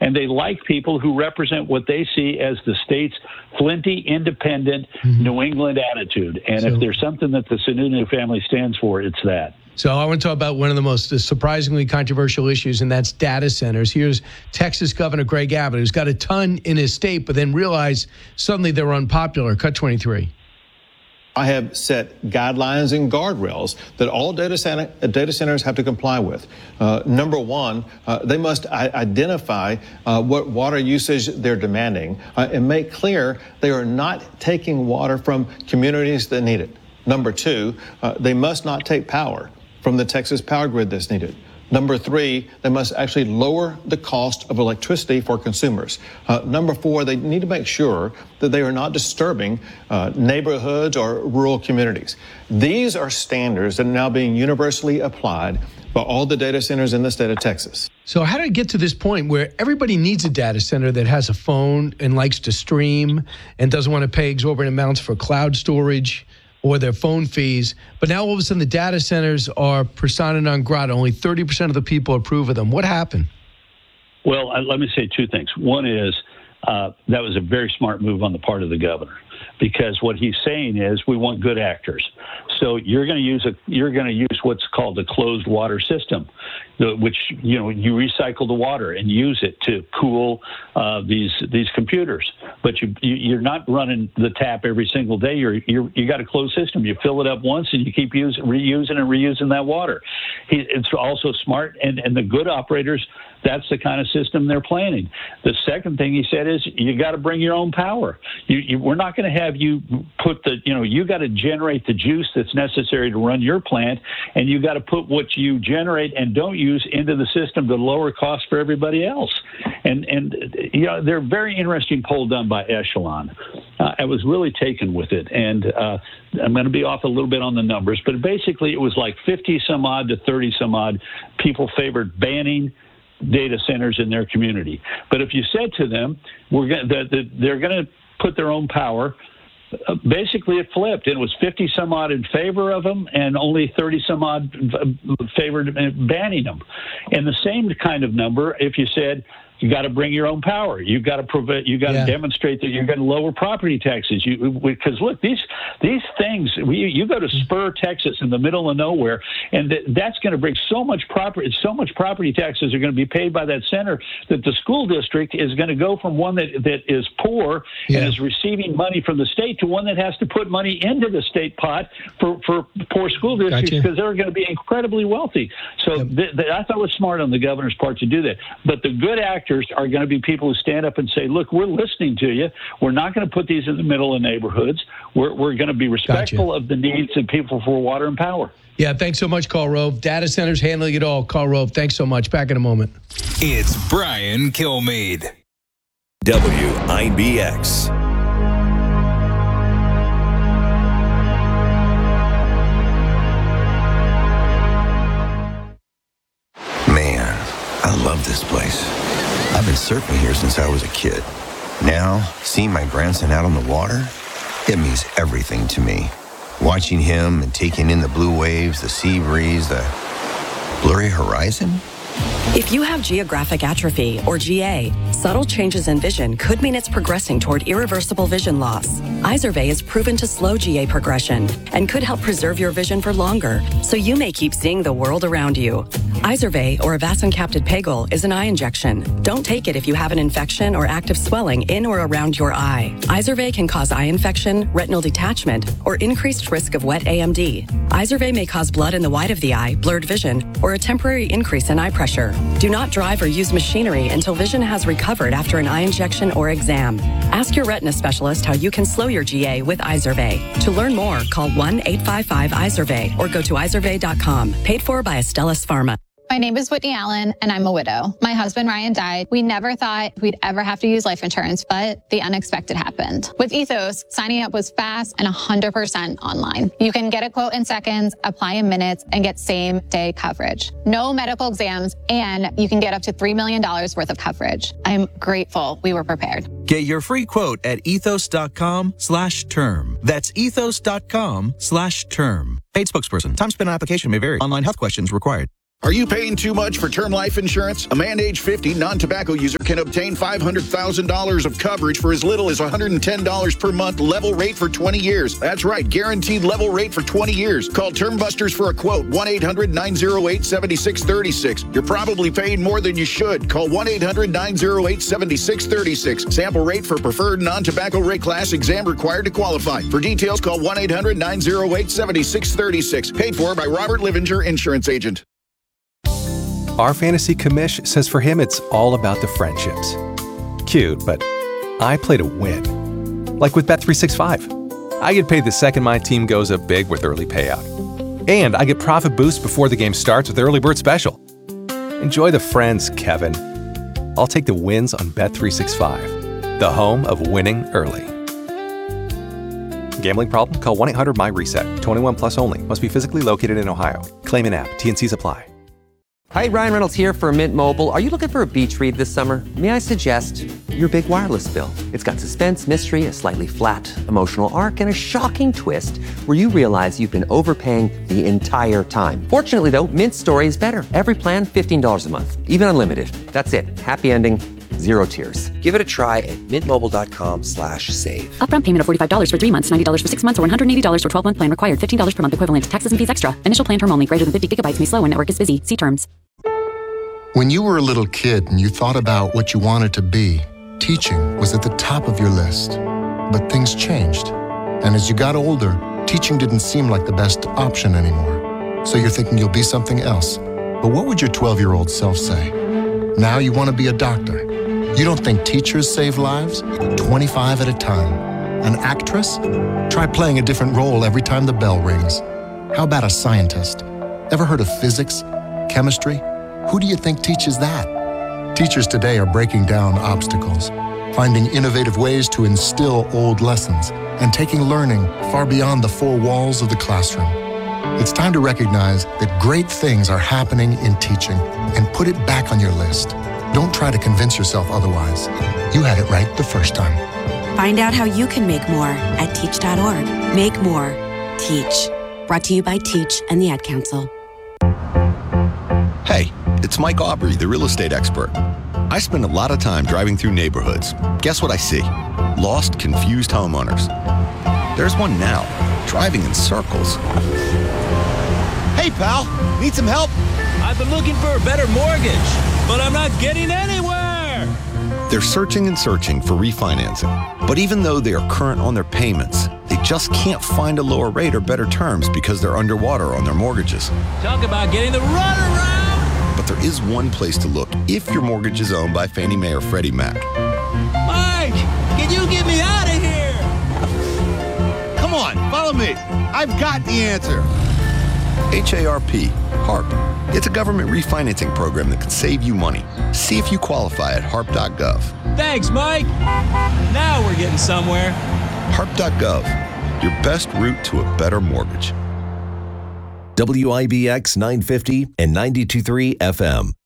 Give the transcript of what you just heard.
and they like people who represent what they see as the state's flinty, independent New England attitude. And if there's something that the Sununu family stands for, it's that. So I want to talk about one of the most surprisingly controversial issues, and that's data centers. Here's Texas Governor Greg Abbott, who's got a ton in his state, but then realized suddenly they're unpopular. Cut 23. I have set guidelines and guardrails that all data centers have to comply with. Number one, they must identify what water usage they're demanding and make clear they are not taking water from communities that need it. Number two, they must not take power from the Texas power grid that's needed. Number three, they must actually lower the cost of electricity for consumers. Number four, they need to make sure that they are not disturbing neighborhoods or rural communities. These are standards that are now being universally applied by all the data centers in the state of Texas. So how did it get to this point where everybody needs a data center that has a phone and likes to stream and doesn't want to pay exorbitant amounts for cloud storage or their phone fees, but now all of a sudden the data centers are persona non grata. Only 30% of the people approve of them. What happened? Well, let me say two things. One is that was a very smart move on the part of the governor, because what he's saying is we want good actors. So you're going to use what's called a closed water system, which you recycle the water and use it to cool these computers. But you're not running the tap every single day. You got a closed system. You fill it up once and you keep reusing that water. It's also smart, and the good operators, that's the kind of system they're planning. The second thing he said is you got to bring your own power. We're not going to have you put you got to generate the juice that's necessary to run your plant, and you got to put what you generate and don't use into the system to lower costs for everybody else. And they're very interesting poll done by Echelon. I was really taken with it, and I'm going to be off a little bit on the numbers, but basically it was like 50 some odd to 30 some odd people favored banning data centers in their community. But if you said to them, they're going to put their own power, basically it flipped. It was 50 some odd in favor of them and only 30 some odd favored banning them. And the same kind of number if you said, you got to bring your own power. You got to demonstrate that you're going to lower property taxes. Because look, these things. You go to Spur, Texas, in the middle of nowhere, and that's going to bring so much property taxes are going to be paid by that center that the school district is going to go from one that is poor and is receiving money from the state to one that has to put money into the state pot for poor school districts because they're going to be incredibly wealthy. So I thought it was smart on the governor's part to do that. But the good actors are going to be people who stand up and say, look, we're listening to you. We're not going to put these in the middle of neighborhoods. We're going to be respectful of the needs of people for water and power. Yeah, thanks so much, Karl Rove. Data centers handling it all. Karl Rove, thanks so much. Back in a moment. It's Brian Kilmeade. WIBX. Man, I love this place. I've been surfing here since I was a kid. Now, seeing my grandson out on the water, it means everything to me. Watching him and taking in the blue waves, the sea breeze, the blurry horizon. If you have geographic atrophy, or GA, subtle changes in vision could mean it's progressing toward irreversible vision loss. Izervay is proven to slow GA progression and could help preserve your vision for longer, so you may keep seeing the world around you. Izervay, or avacincaptad pegol, is an eye injection. Don't take it if you have an infection or active swelling in or around your eye. Izervay can cause eye infection, retinal detachment, or increased risk of wet AMD. Izervay may cause blood in the white of the eye, blurred vision, or a temporary increase in eye pressure. Do not drive or use machinery until vision has recovered after an eye injection or exam. Ask your retina specialist how you can slow your GA with Izervay. To learn more, call 1-855-IZERVAY or go to izervay.com. Paid for by Astellas Pharma. My name is Whitney Allen, and I'm a widow. My husband, Ryan, died. We never thought we'd ever have to use life insurance, but the unexpected happened. With Ethos, signing up was fast and 100% online. You can get a quote in seconds, apply in minutes, and get same-day coverage. No medical exams, and you can get up to $3 million worth of coverage. I'm grateful we were prepared. Get your free quote at ethos.com/term. That's ethos.com/term. Paid spokesperson. Time spent on application may vary. Online health questions required. Are you paying too much for term life insurance? A man age 50 non-tobacco user can obtain $500,000 of coverage for as little as $110 per month, level rate for 20 years. That's right, guaranteed level rate for 20 years. Call Term Busters for a quote, 1-800-908-7636. You're probably paying more than you should. Call 1-800-908-7636. Sample rate for preferred non-tobacco rate class, exam required to qualify. For details, call 1-800-908-7636. Paid for by Robert Livinger, Insurance Agent. Our fantasy commish says for him it's all about the friendships. Cute, but I play to win. Like with Bet365. I get paid the second my team goes up big with early payout. And I get profit boost before the game starts with Early Bird Special. Enjoy the friends, Kevin. I'll take the wins on Bet365, the home of winning early. Gambling problem? Call 1-800-MY-RESET. 21 plus only. Must be physically located in Ohio. Claim in app. T&Cs apply. Hi, Ryan Reynolds here for Mint Mobile. Are you looking for a beach read this summer? May I suggest your big wireless bill? It's got suspense, mystery, a slightly flat, emotional arc, and a shocking twist where you realize you've been overpaying the entire time. Fortunately, though, Mint's story is better. Every plan, $15 a month. Even unlimited. That's it. Happy ending. Zero tears. Give it a try at mintmobile.com/save. Upfront payment of $45 for 3 months, $90 for 6 months, or $180 for 12-month plan required. $15 per month equivalent. Taxes and fees extra. Initial plan term only. Greater than 50 gigabytes may slow when network is busy. See terms. When you were a little kid and you thought about what you wanted to be, teaching was at the top of your list. But things changed. And as you got older, teaching didn't seem like the best option anymore. So you're thinking you'll be something else. But what would your 12-year-old self say? Now you want to be a doctor. You don't think teachers save lives? 25 at a time. An actress? Try playing a different role every time the bell rings. How about a scientist? Ever heard of physics? Chemistry? Who do you think teaches that? Teachers today are breaking down obstacles, finding innovative ways to instill old lessons, and taking learning far beyond the four walls of the classroom. It's time to recognize that great things are happening in teaching and put it back on your list. Don't try to convince yourself otherwise. You had it right the first time. Find out how you can make more at teach.org. Make more. Teach. Brought to you by Teach and the Ad Council. Hey, it's Mike Aubrey, the real estate expert. I spend a lot of time driving through neighborhoods. Guess what I see? Lost, confused homeowners. There's one now, driving in circles. Hey, pal, need some help? I've been looking for a better mortgage, but I'm not getting anywhere. They're searching and searching for refinancing. But even though they are current on their payments, they just can't find a lower rate or better terms because they're underwater on their mortgages. Talk about getting the runaround. But there is one place to look if your mortgage is owned by Fannie Mae or Freddie Mac. Mike, can you get me out of here? Come on, follow me. I've got the answer. HARP, HARP. It's a government refinancing program that can save you money. See if you qualify at harp.gov. Thanks, Mike. Now we're getting somewhere. Harp.gov, your best route to a better mortgage. WIBX 950 and 92.3 FM.